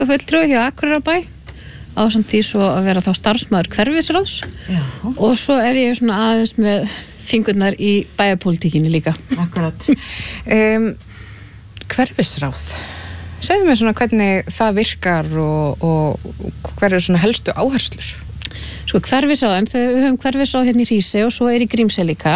fulltrúi hjá Akureyrarbæ ásamt því svo að vera þá starfsmaður hverfisráðs og svo ég svona aðeins með fingurnar í bæjarpólitíkinni líka. Akkurat. Hverfisráð. Segðu mér svona hvernig það virkar og hver svona helstu áherslur? Sko hverfisráðin, við höfum hverfisráð hérna í Hrísey og svo í Grímsey líka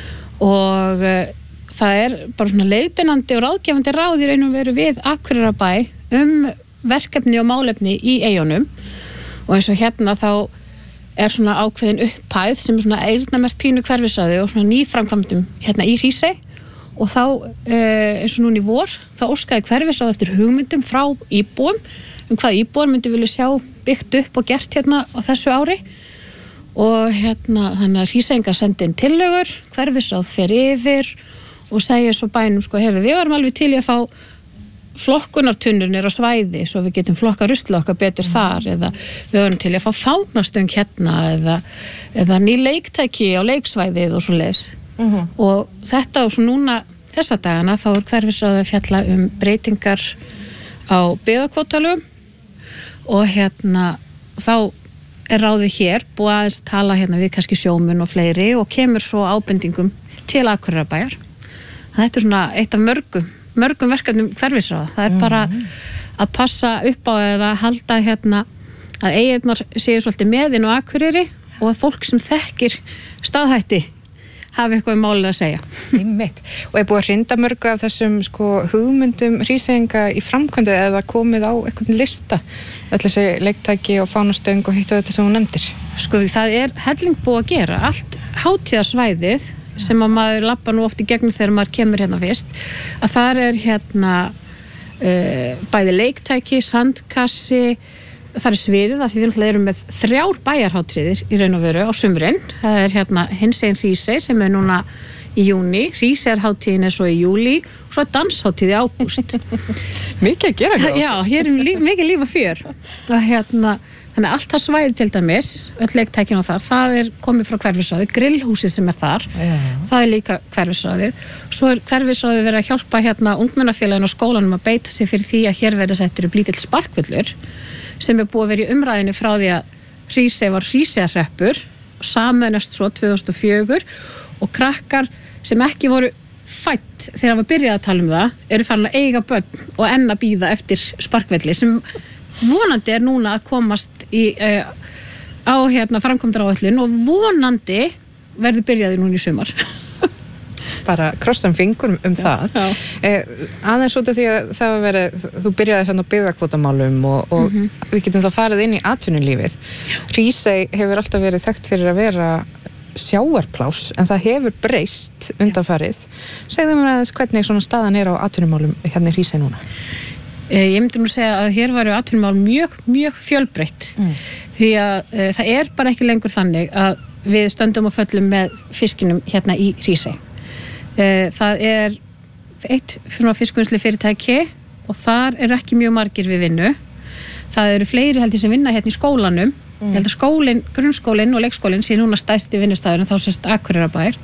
og það bara svona leiðbeinandi og ráðgefandi ráð í raun og veru við Akureyrarbæ verkefni og málefni í eyjunum og eins og hérna þá svona ákveðin upphæð sem svona eyrnamerkt pínu hverfisráði og svona nýframkvæmdum hérna í Hrísey og þá eins og núna í vor þá óskaði hverfisráð eftir hugmyndum frá íbúum hvað íbúar myndi vilja sjá byggt upp og gert hérna á þessu ári og hérna þannig að Hríseyingar sendi inn tillögur, hverfisráð fer yfir og segja svo bænum sko, heyrðu við varum alveg til í að fá flokkunartunnur á svæði svo við getum flokka rusla okkar betur þar eða við höfum til að fá fánastöng hérna eða ný leiktæki á leiksvæðið og svo leiðis og þetta og svo núna þessa dagana þá hverfisráðið að fjalla breytingar á byggðakvótalögum og hérna þá ráðið hér búið aðeins að tala hérna við kannski sjómenn og fleiri og kemur svo ábendingum til Akureyrarbæjar. Þetta svona eitt af mörgum verkefnum hverfisráða. Það bara að passa upp á eða halda hérna að eyjarnar séu svolítið með inn á Akureyri og að fólk sem þekkir staðhætti hafi eitthvað málið að segja. Einmitt. Og búið að hrinda mörgu af þessum hugmyndum Hríseyinga í framkvæmdu eða komið á einhvern lista öll þessi leiktæki og fánastöng og hitt og þetta sem hún nefndir? Sko það helling búið að gera allt hátíðarsvæðið sem að maður labba nú oft í gegnum þegar maður kemur hérna fyrst að þar hérna bæði leiktæki, sandkassi það sviðið að við erum með 3 bæjarhátíðir í raun og veru á sumrin það hérna hinsegin Hrísey sem núna í júní, Hríseyjarhátíðin svo í júlí og svo danshátíð í ágúst mikið að gera hjá já, hér mikið líf og fjör og hérna þannig að allt það svæði til dæmis öll leiktækin á það komið frá hverfisráði grillhúsið sem þar það líka hverfisráðið svo hverfisráðið verið að hjálpa hérna ungmennafélaginu og skólanum að beita sig fyrir því að hér verið settur upp lítill sparkvöllur sem búið að vera í umræðinu frá því að Hrísey var Hríseyjarhreppur og sameinast svo 2004 og krakkar sem ekki voru fædd þegar var byrjað að tala það eru farin að eiga börn og enn að bíða eftir sparkvelli sem vonandi núna að komast á hérna framkvæmdaráætlun og vonandi verður byrjaði núna í sumar. Bara krossum fingur það. Aðeins út af því að það verið, þú byrjaði hérna á byggðakvótamálum og við getum þá farið inn í atvinnulífið. Hrísey hefur alltaf verið þekkt fyrir að vera sjávarpláss en það hefur breyst undanfarið. Segðu mér aðeins hvernig svona staðan á atvinnumálum hérna í Hrísey núna? Ég myndi nú segja að hér varu atvinnumál mjög fjölbreytt því að það bara ekki lengur þannig að við stöndum og föllum með fiskinum hérna í Hrísey. Það eitt fiskvinnslu fyrirtæki og þar ekki mjög margir við vinnu. Það eru fleiri heldur sem vinna hérna í skólanum. Ég held að grunnskólinn og leikskólinn sé núna stærsti vinnustæðurinn þá sést Akureyrarbær.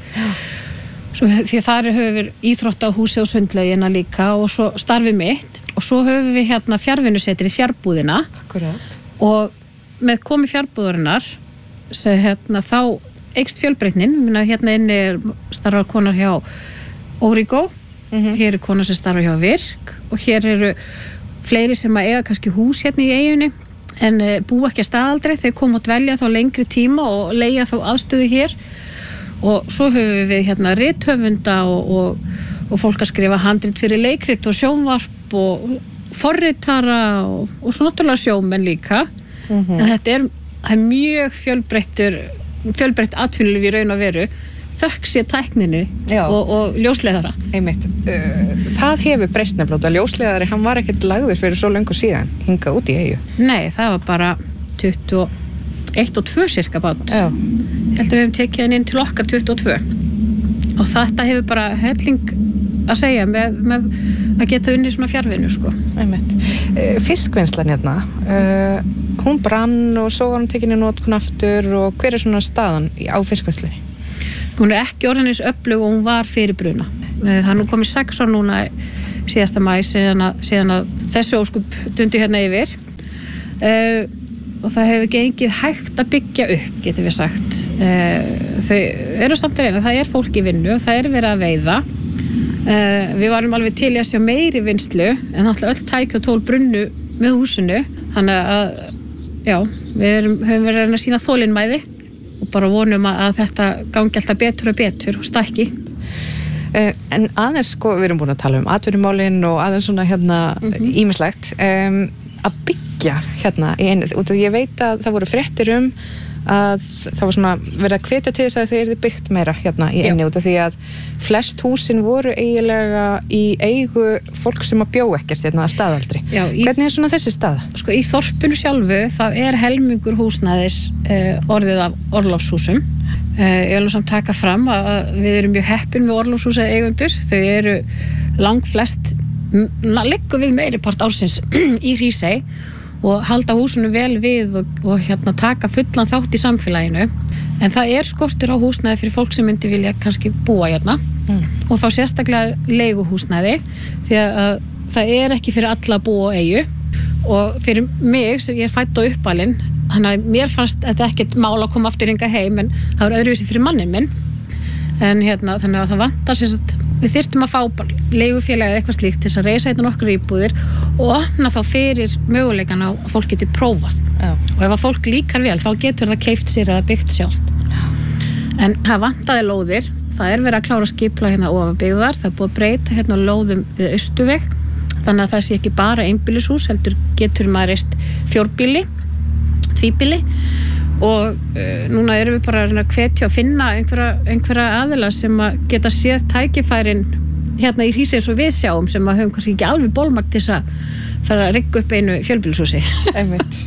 Því þar höfum við íþróttahúsið og sundlaugina líka og svo starfið mitt og svo höfum við hérna fjarvinnusetrið fjárbúðina. Akkurat. Og með komi fjárbúðurinnar hérna, þá eykst fjölbreytnin. Hérna inni starfar konar hjá Origo, hér konar sem starfar hjá Virk og hér eru fleiri sem að eiga kannski hús hérna í eyjunni en búa ekki að staðaldri, þau koma að dvelja þá lengri tíma og leigja þá aðstöðu hér og svo höfum við hérna rithöfunda og fólk að skrifa handrit fyrir leikrit og sjónvarp og forritara og svo náttúrulega sjómenn líka en þetta mjög fjölbreytt atvinnulíf í raun og veru þökk sé tækninu og ljósleiðara. Einmitt. Það hefur breyst nefnilega. Ljósleiðari, hann var ekkert lagður fyrir svo löngu síðan, hingað út í eyju. Nei, það var bara 21 og 2 cirka bát. Ég held að við hefum tekið hann inn til okkar 22. Og þetta hefur bara helling að segja með að geta unnið svona fjarvinnu, sko. Einmitt. Fiskvinnslan hérna, hún brann og svo var hún tekin í notkun aftur og hver svona staðan á fiskvinnslunni? Hún ekki orðinins öflug og hún var fyrir bruna. Það nú komið 6 ár núna síðasta maí síðan að þessu óskup dundi hérna yfir og það hefur gengið hægt að byggja upp, getum við sagt. Þau eru samt að reyna, það er fólk í vinnu, það er verið að veiða. Við varum alveg til í að sjá meiri vinnslu, en náttúrulega öll tæki og tól brunnu með húsinu, þannig að já, höfum verið að reyna að sýna þolinmæði og bara vonum að þetta gangi alltaf betur og betur og stækki. En aðeins, sko, við erum búin að tala atvinnumálin og aðeins svona ýmislegt, að byggja í einu, út af ég veit að það voru fréttir að það var svona verið að hvetja til þess að þeir eru byggt meira í einu, út af því að flest húsin voru eiginlega í eigu fólk sem að bjó ekkert að staðaldri. Hvernig er svona þessi staða? Sko, í þorpinu sjálfu þá er helmingur húsnæðis orðið af orlofshúsum. Ég vil samt taka fram að við erum mjög heppin með orlofshúsa eigendur. Þau eru langflest liggur við meiripart ársins í Hrísey og halda húsunum vel við og taka fullan þátt í samfélaginu. En það er skortur á húsnæði fyrir fólk sem myndi vilja kannski búa og þá sérstaklega leiguhúsnæði, því að það er ekki fyrir alla að búa á eyju, og fyrir mig sem ég er fædd og uppalin, þannig að mér fannst að þetta ekkert mál að koma aftur hingað heim, en það var öðruvísi fyrir mannin minn. En þannig að það vantar sem sagt, við þyrftum að fá leigufélagi eða eitthvað slíkt til þess að reisa nokkur íbúðir og opna þá fyrir möguleikan að fólk geti prófað. Og ef að fólk líkar vel, þá getur það keypt sér eða byggt sjálft. En það vantaði lóðir, það er verið að klára skipla ofan byggðar, það er búið að breyta lóðum við Austurveg, þannig að það sé ekki bara einbýlishús, heldur getur maður reist fjórbýli, tvíbýli, og núna erum við bara að hvetja og finna einhverja aðila sem að geta séð tækifærin í Hrísey eins og við sjáum, sem að höfum kannski ekki alveg bolmagn til að fara að rigga upp einu fjölbýlishúsi. Einmitt.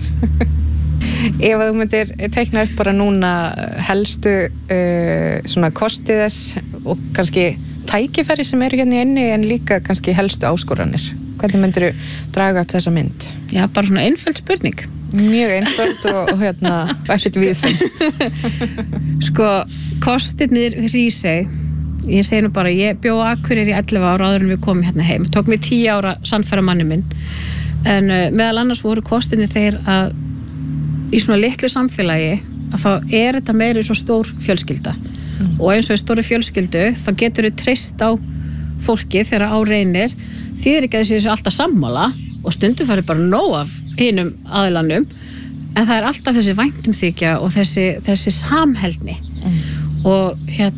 Ef að þú myndir teikna upp bara núna helstu svona kosti þess og kannski tækifæri sem eru í inni, en líka kannski helstu áskoranir, hvernig myndir þú draga upp þessa mynd? Já, bara svona einföld spurning. Mjög einföld og ekkert viðfinn. Sko, kostirnir Hrísey, ég segi nú bara, ég bjó á Akureyri í 11 ára áður en við komum heim. Tók mig 10 ára sannfæra manni minn. En meðal annars voru kostirnir þeir að í svona litlu samfélagi að þá er þetta meiri svo stór fjölskylda. Og eins og í stóri fjölskyldu, þá getur við treyst á fólki þegar á reynir, þýðir ekki að þessi alltaf sammála og stundum farið bara nóg af hinum aðilanum, en það er alltaf þessi væntumþykja og þessi samheldni. Og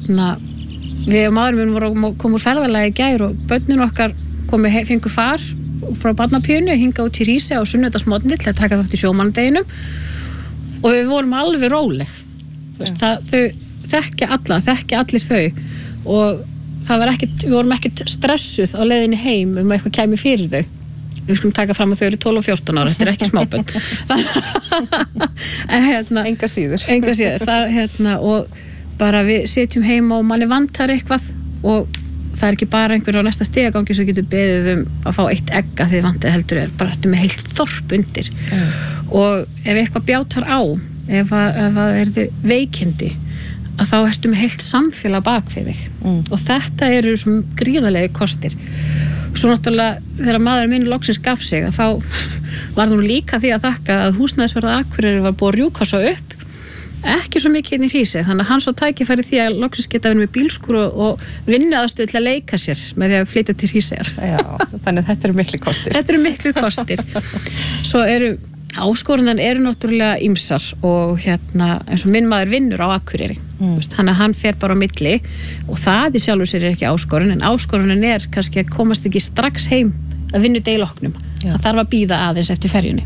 við og maðurinn minn vorum að koma úr ferðalagi í gær og börnin okkar fengu far frá barnapjönu, hinga út í Hrísey á sunnudagsmorgni til að taka þátt í sjómannadeginum, og við vorum alveg róleg. Þau þekkja allir þau, og við vorum ekkert stressuð á leiðinni heim að eitthvað kæmi fyrir þau. Við skulum taka fram að þau eru 12 og 14 ára, þetta er ekki smábönn. Enga síður. Og bara við sitjum heima og manni vantar eitthvað, og það er ekki bara einhver á næsta stigagangi sem getur beðið að fá eitt egg að þið vantið, heldur bara með heilt þorp undir. Og ef eitthvað bjátar á, ef það eru veikindi, að þá ertu með heilt samfélag bak við þig. Og þetta eru svona gríðarlegi kostir. Svo náttúrulega þegar maður minn loksins gaf sig, að þá var það líka því að þakka að húsnæðisverð Akureyri var búið að rjúka svo upp, ekki svo mikið í Hrísey, þannig að hann svo tækifæri því að loksins geta verið með bílskúr og vinnuaðstöðu til að leika sér með því að flytja til Hríseyjar. Já, þannig að þetta eru miklu kostir. Þetta eru miklu kostir. Svo áskorunan eru náttúrulega ýmsar, og eins og minn maður vinnur á Akureyri, þannig að hann fer bara á milli, og það í sjálfu sér er ekki áskorun, en áskorunin er kannski að komast ekki strax heim að vinnu deiloknum. Það þarf að bíða aðeins eftir ferjunni.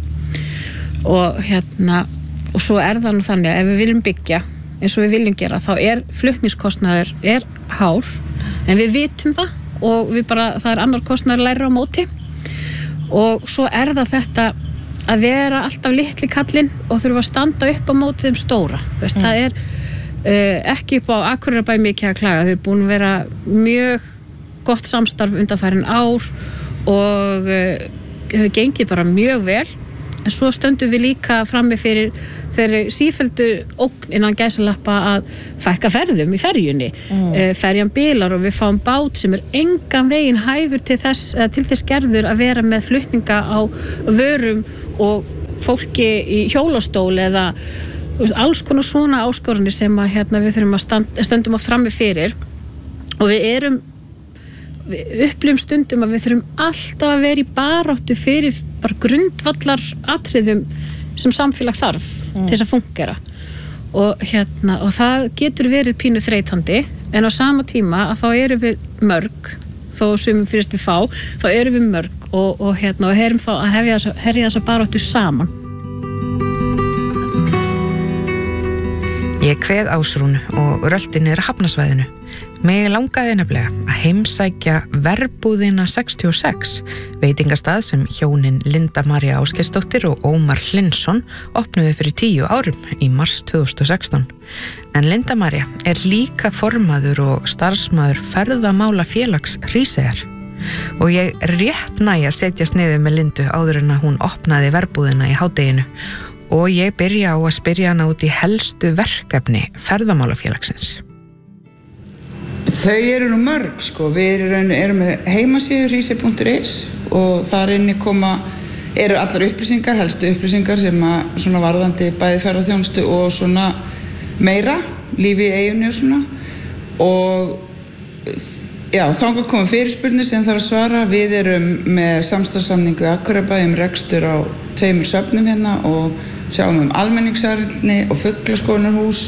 Og svo er það nú þannig að ef við viljum byggja eins og við viljum gera, þá er flutningskostnaður hár, en við vitum það, og það er annar kostnaður lægri á móti. Og svo er það þetta að vera alltaf litli kallinn og þurfa að standa upp á móti þeim stóra. Það er ekki upp á Akureyrarbæ mikið að klaga. Þau er búin að vera mjög gott samstarf undanfarin ár og hefur gengið bara mjög vel. En svo stöndum við líka frammi fyrir þeirri sífelldu ógn innan gæsalappa að fækka ferðum í ferjunni. Ferjan bilar og við fáum bát sem engan veginn hæfur til þess gerður að vera með flutninga á vörum og fólki í hjólastól eða alls konar svona áskoranir sem að við þurfum að stöndum oft frammi fyrir og við upplifum stundum að við þurfum alltaf að vera í baráttu fyrir bara grundvallar atriðum sem samfélag þarf til þess að fungera og það getur verið pínu þreytandi en á sama tíma að þá erum við mörg þó sumum finnst við fá, þá erum við mörg og erum þá að herja þessa baráttu saman. Ég kveð Ásrúnu og rölti niður að Hafnarsvæðinu. Mig langaði nefnilega að heimsækja Verbúðina 66, veitingastað sem hjónin Linda María Ásgeirsdóttir og Ómar Hlynsson opnuðu fyrir 10 árum í mars 2016. En Linda María líka formaður og starfsmaður ferðamálafélags Hríseyjar. Og ég rétt næ að setjast niður með Lindu áður en að hún opnaði Verbúðina í hádeginu og ég byrja á að spyrja hana út í helstu verkefni ferðamálafélagsins. Þau eru nú mörg, sko. Við erum með heimasíðu hrísey.is og þar inni eru allar upplýsingar, helstu upplýsingar sem að svona varðandi bæði ferðaþjónustu og svona meira, lífi í eyjunni og svona. Og já, þangað koma fyrirspurnir sem þarf að svara. Við erum með samstarfssamning við Akureyrarbæ rekstur á 2 söfnum hérna og sjáum almenningssalerni og fuglaskoðunarhús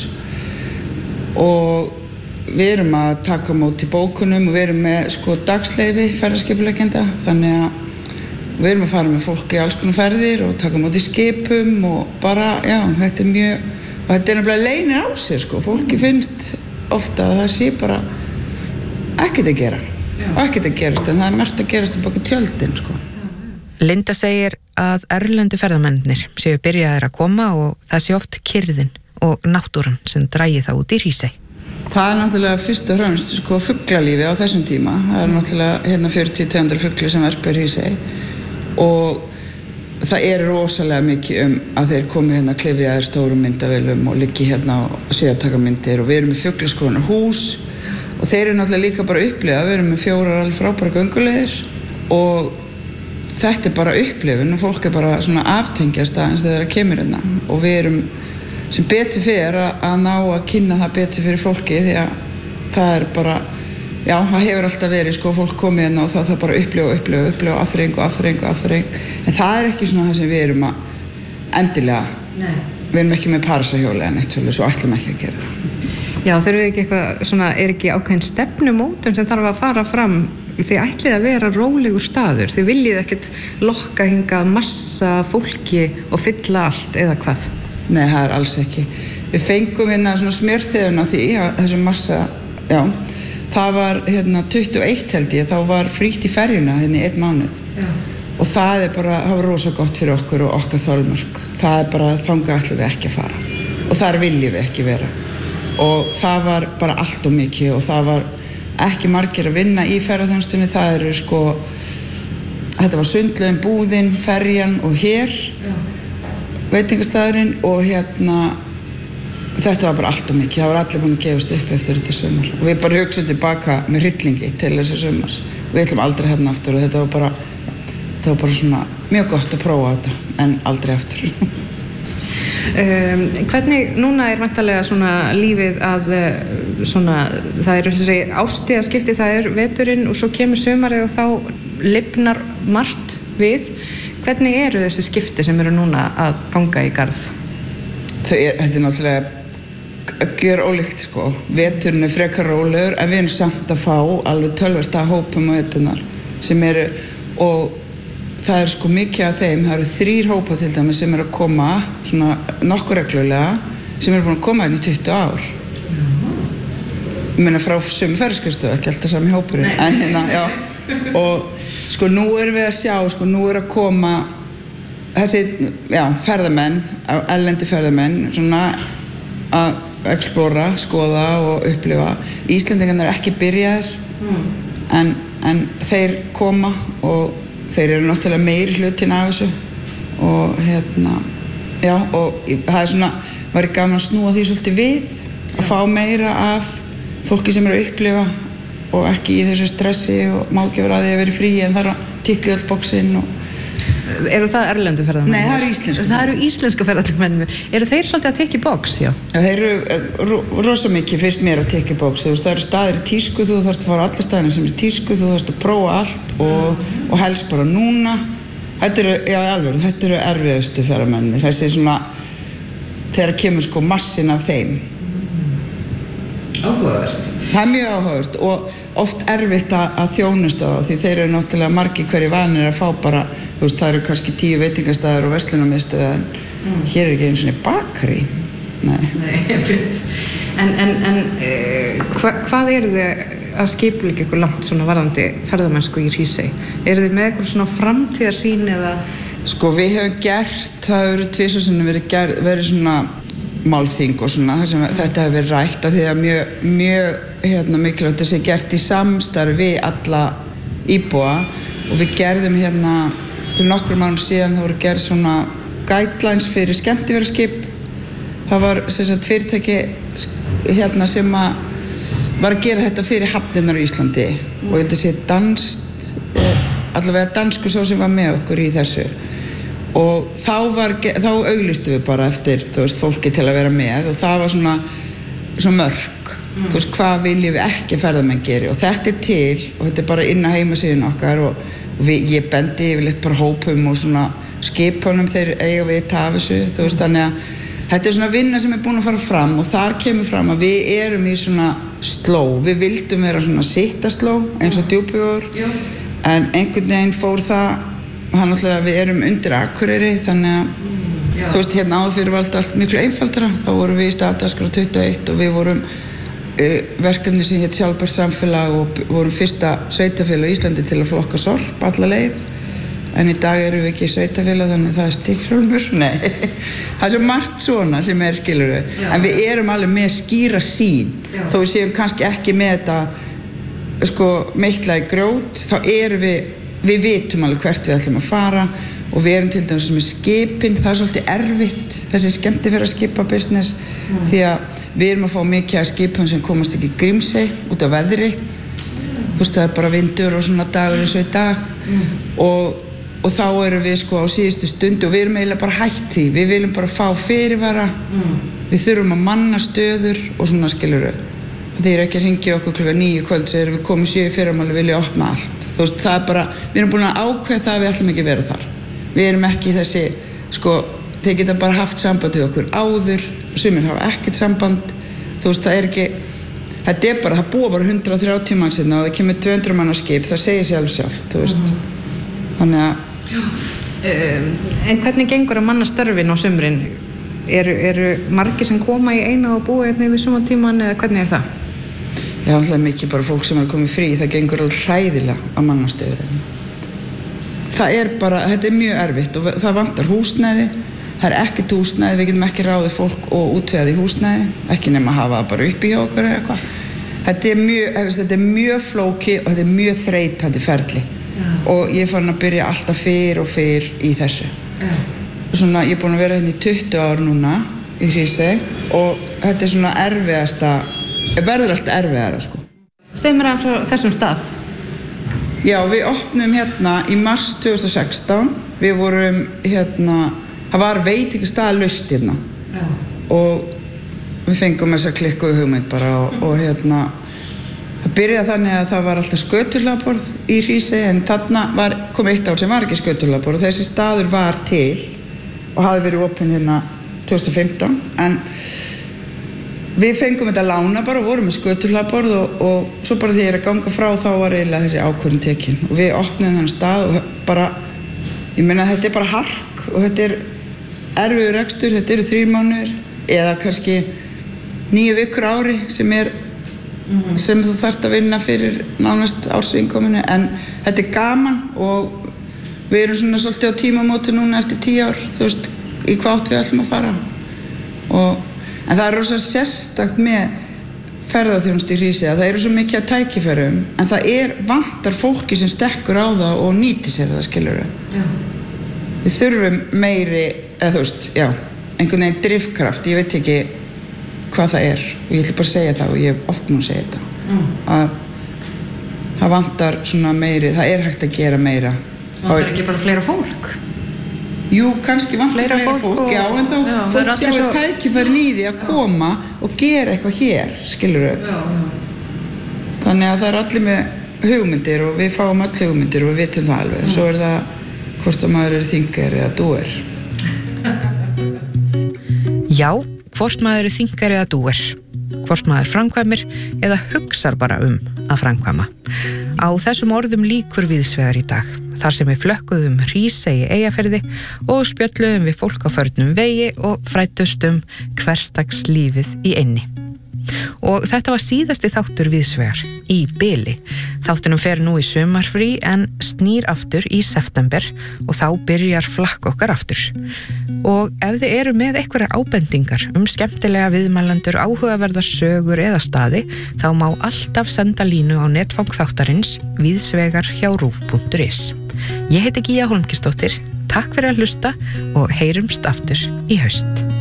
og við erum að taka á móti bókunum og við erum með dagsleyfi ferðaskipuleggjenda þannig að við erum að fara með fólk í alls konar ferðir og taka á móti skipum og bara, já, þetta er mjög og þetta er nefnilega leynir á sér, fólki finnst ofta að það sé bara ekkert að gera og ekkert að gerast en það er margt að gerast baka tjöldin, Linda segir að erlendu ferðamennir séu byrjaðir að koma og það sé oft kyrrðin og náttúran sem drægi það út í Hrísey. Það er náttúrulega fyrst og fremst fuglalífi á þessum tíma. Það er náttúrulega 40-200 fugli sem verpa í Hrísey og það rosalega mikið að þeir komi klifjaðir stórum myndavélum og liggi og séu að taka myndir og við erum með fuglaskoðunarhús og þeir eru náttúrulega líka bara upplifa. Við erum með 4 alveg frábæra gönguleiðir og þetta er bara upplifun og fólk er bara svona aftengjast aðeins þegar það kemur og við erum sem betur fyrir að ná að kynna það betur fyrir fólki því að það er bara, já, það hefur alltaf verið fólk komið og það bara upplifa afþreying en það er ekki svona það sem við erum að endilega, við erum ekki með parasahjóli en eitt svolítið, svo ætlum ekki að gera það. Já, þurfum við ekki eitthvað svona, ekki ákveðin stefnumótun sem þarf að fara fram þið ætlið að vera rólegur staður þið viljið ekkert lokka hingað massa fólki og fylla allt eða hvað? Nei, það er alls ekki. Við fengum svona smjörþefun á því þessum massa, já, það var 21 held ég, þá var frítt í ferjuna í 1 mánuð og það var rosa gott fyrir okkur og okkar þolmörk. Það er bara þangað ætlum við ekki að fara og þar viljum við ekki vera og það var bara allt og mikið og það var ekki margir að vinna í ferðaþjónustunni. Það eru þetta var sundlaugin, búðin, ferjan og hér veitingastæðurinn og þetta var bara allt og mikið. Það var allir búin að gefast upp eftir þetta sumar og við bara hugsaum tilbaka með hryllingi til þessu sumars. Við ætlum aldrei aftur og þetta var bara svona mjög gott að prófa þetta en aldrei aftur. Hvernig núna væntanlega svona lífið að svona, það þessi árstíðaskipti, það veturinn og svo kemur sumarið og þá lifnar margt við. Hvernig eru þessi skipti sem eru núna að ganga í garð? Þetta er náttúrulega gjör ólíkt veturinn frekar rólegur en við erum samt að fá alveg töluvert af hópum og veturnar sem eru og það er mikið af þeim, það eru 3 hópa til dæmis sem eru að koma svona nokkuð reglulega sem eru búin að koma í 20 ár. Ég meina frá sömu ferðaskrifstofu, ekki alltaf sami hópurinn en já og nú erum við að sjá, nú að koma þessi, já, ferðamenn, erlendi ferðamenn svona að explora, skoða og upplifa. Íslendingarnir ekki byrjaðir en þeir koma og þeir eru náttúrulega meiri hlutin af þessu og já, og það svona væri gaman að snúa því svolítið við að fá meira af fólki sem eru að upplifa og ekki í þessu stressi og má ekki vera að því að vera frí en þarf að tikka öll boxinn og Eru það erlendu ferðamenn? Nei, það eru íslensku. Það eru íslensku ferðamenn. Eru þeir svolítið að tekja box, já? Já, þeir eru rosa mikið fyrst mér að tekja box. Það eru staðir í tísku, þú þarfst að fara á alla staðina sem er í tísku, þú þarfst að prófa allt og helst bara núna. Þetta eru erfiðustu ferðamennir. Þessi svona, þegar kemur sko massin af þeim. Áhugavert. Það er mjög áhugavert og oft erfitt að þjónusta þá því þeir eru náttúrulega margir hverju vanir að fá bara, þú veist, það eru kannski 10 veitingastæðir og verslunarmiðstöðir en hér er ekki einu svona bakari. Nei, en hvað eru þið að skipuleggja ykkur langt svona varðandi ferðamennsku í Hrísey? Eru þið með eitthvað svona framtíðarsýn eða? Sko við hefum gert, það eru 2 sinnum verið svona málþing og svona þar sem þetta hefur verið rætt að því að mjög mikilvægt að sé gert í samstarfi við alla íbúa og við gerðum fyrir nokkrum mánuðum síðan það voru gerð svona guidelines fyrir skemmtiferðaskip. Það var sem sagt fyrirtæki sem var að gera þetta fyrir hafnirnar á Íslandi og ég held að sé danskt, allavega danskur sá sem var með okkur í þessu. Og þá auglýstum við bara eftir, þú veist, fólki til að vera með og það var svona mörk, þú veist, hvað viljum við ekki ferðamenn geri og þetta til og þetta bara inn á heimasíðun okkar og ég bendi yfirleitt bara hópum og svona skipunum þeir eiga við af þessu, þú veist, þannig að þetta svona vinna sem búin að fara fram og þar kemur fram að við erum í svona sló, við vildum vera svona sittasló eins og Djúpivogur en einhvern veginn fór það náttúrulega við erum undir Akureyri þannig að þú veist áður fyrir var allt miklu einfaldara þá vorum við í staðdagskrá 21 og við vorum verkefni sem hét sjálfbært samfélag og vorum fyrsta sveitafélag í Íslandi til að flokka sorp alla leið en í dag erum við ekki sveitafélag þannig það stikkhjólmur, nei það er svo margt svona sem skilur við en við erum alveg með skýra sýn þó við séum kannski ekki með þetta sko meitla í grjót þá erum við vitum alveg hvert við ætlum að fara og við erum til dæmis með skipin, það er svolítið erfitt þessi skemmtiferðaskipabusiness því að við erum að fá mikið af skipum sem komast ekki í Grímsey út af veðri þú veist það er bara vindur og svona dagur eins og í dag og þá erum við sko á síðustu stundu og við erum eiginlega bara hætt því við viljum bara fá fyrirvara við þurfum að manna stöður og svona skilur við þeir ekki að hringja okkur klukkan 9 kvöld segir við komum 7 fyrramáli vilja opna allt þú veist það er bara við erum búin að ákveða það að við ætlum ekki að vera þar við erum ekki þessi sko þeir geta bara haft samband við okkur áður sumir hafa ekkert samband þú veist það er ekki þetta er bara það búa bara 130 manns og það kemur 200 manna skip það segir sjálf þú veist þannig að en hvernig gengur að manna störfin á sumrin eru margir sem koma í eina og búa hérna yfir sumartíman eða hvernig er það? Það er alltaf mikið bara fólk sem komið frí það gengur alveg hræðilega að manna stöður það er bara, þetta er mjög erfitt og það vantar húsnæði það er ekkert húsnæði, við getum ekki ráðið fólk og útvegað í húsnæði ekki nema að hafa það bara uppi hjá okkur eða eitthvað þetta er mjög flóki og þetta er mjög þreytandi ferli og ég fann að byrja alltaf fyrr í þessu svona, ég er búin að vera hérna í 20 ár núna í Hrísey og þetta er svona erfiðasta verður alltaf erfiðara sko Segðu mér að frá þessum stað Já, við opnum hérna í mars 2016 við vorum það var veitingastað hérna og við fengum þessa klikkuðu hugmynd bara og það byrjaði þannig að það var alltaf sköturhlaðborð í Hrísey en þarna kom eitt ár sem var ekki sköturhlaðborð og þessi staður var til og hafði verið opinn hérna 2015 en við fengum þetta lána bara og vorum með sköturhlaðborð og svo bara því ég er að ganga frá þá var eiginlega þessi ákvörðun tekin og við opnum þennan stað og bara ég meina þetta er bara hark og þetta er erfiður rekstur, þetta eru 3 mánuðir eða kannski 9 vikur á ári sem þú þarft að vinna fyrir nánast ársinnkominu en þetta er gaman og við erum svona svolítið á tímamóti núna eftir 10 ár þú veist í hvað átt við ætlum að fara en það er rosa sérstakt með ferðaþjónustu í Hrísey að það eru svo mikið að tækifærum en það vantar fólki sem stekkur á það og nýtir sér það skilurðu við þurfum meiri eða þú veist, einhvern veginn drifkraft ég veit ekki hvað það er og ég ætla bara að segja það og ég hef oft múin að segja þetta að það vantar svona meiri það hægt að gera meira vantar ekki bara fleira fólk? Jú, kannski vantar fleira fólk, já, en þá fólk sjáu tækifærin í því að koma og gera eitthvað hér, skilurðu. Þannig að það allir með hugmyndir og við fáum öll hugmyndir og við vitum það alveg. Svo það hvort að maður thinker eða doer. Já, hvort maður thinker eða doer. Hvort maður framkvæmir eða hugsar bara að framkvæma. Á þessum orðum lýkur víðsvegar í dag. Þar sem við flökkuðum Hrísey í Eyjafirði og spjölluðum við fólk á förnum vegi og fræddust hversdagslífið í eynni. Og þetta var síðasti þáttur víðsvegar í bili. Þáttunum fer nú í sumarfrí en snýr aftur í september og þá byrjar flakk okkar aftur. Og ef þið eru með einhverjar ábendingar skemmtilega viðmælendur, áhugaverðar sögur eða staði, þá má alltaf senda línu á netfang þáttarins víðsvegar@ruv.is. Ég heiti Gíja Hólmkisdóttir, takk fyrir að hlusta og heyrumst aftur í haust.